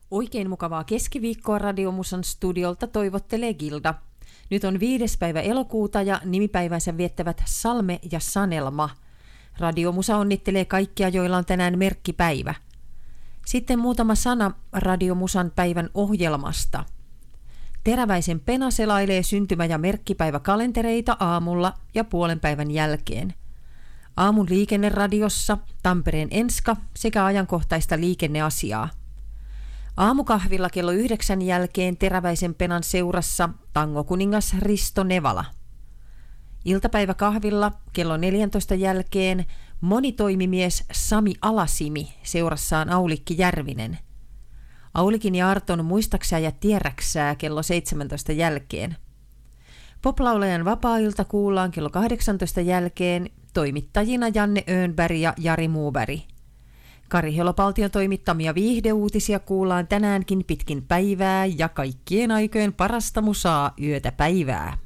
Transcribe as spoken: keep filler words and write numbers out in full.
Oikein mukavaa keskiviikkoa Radiomusan studiolta toivottelee Gilda. Nyt on viides päivä elokuuta ja nimipäivänsä viettävät Salme ja Sanelma. Radiomusa onnittelee kaikkia, joilla on tänään merkkipäivä. Sitten muutama sana Radiomusan päivän ohjelmasta. Teräväisen Pena selailee syntymä- ja merkkipäiväkalentereita aamulla ja puolen päivän jälkeen. Aamun liikenneradiossa Tampereen Enska sekä ajankohtaista liikenneasiaa. Aamukahvilla kello yhdeksän jälkeen Teräväisen Penan seurassa tangokuningas Risto Nevala. Iltapäiväkahvilla kello neljäntoista jälkeen monitoimimies Sami Alasimi seurassaan Aulikki Järvinen. Aulikin ja Arton muistaksää ja tiedäksää kello seitsemäntoista jälkeen. Poplaulajan vapaa-ilta kuullaan kello kahdeksantoista jälkeen toimittajina Janne Öönberg ja Jari Muuberg. Kari Helopaltion toimittamia viihdeuutisia kuullaan tänäänkin pitkin päivää ja kaikkien aikojen parasta musaa yötä päivää.